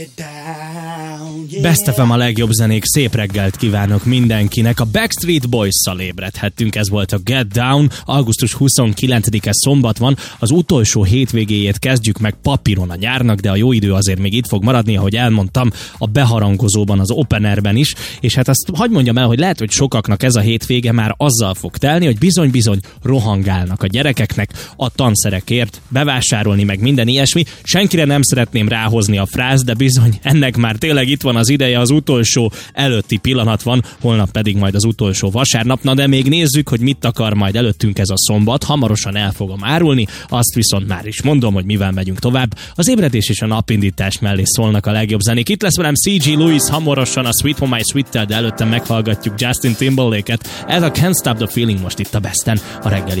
Best FM a legjobb zenék, szép reggelt kívánok mindenkinek. A Backstreet Boys-szal ébredhettünk, ez volt a Get Down. Augusztus 29-e szombat van, az utolsó hétvégéjét kezdjük meg papíron a nyárnak, de a jó idő azért még itt fog maradni, ahogy elmondtam, a beharangozóban, az Open Airben is, és hát azt hadd mondjam el, hogy lehet, hogy sokaknak ez a hétvége már azzal fog telni, hogy bizony-bizony rohangálnak a gyerekeknek a tanszerekért, bevásárolni meg minden ilyesmi. Senkire nem szeretném ráhozni a frázt, de bizony ennek már tényleg itt van az ideje, az utolsó előtti pillanat van, holnap pedig majd az utolsó vasárnap. Na de még nézzük, hogy mit akar majd előttünk ez a szombat, hamarosan el fogom árulni, azt viszont már is mondom, hogy mivel megyünk tovább. Az ébredés és a napindítás mellé szólnak a legjobb zenék. Itt lesz velem C.G. Lewis hamarosan a Sweet Home My Sweet-tel, de előtte meghallgatjuk Justin Timberlake-et. Ez a Can't Stop the Feeling most itt a Besten, a reggeli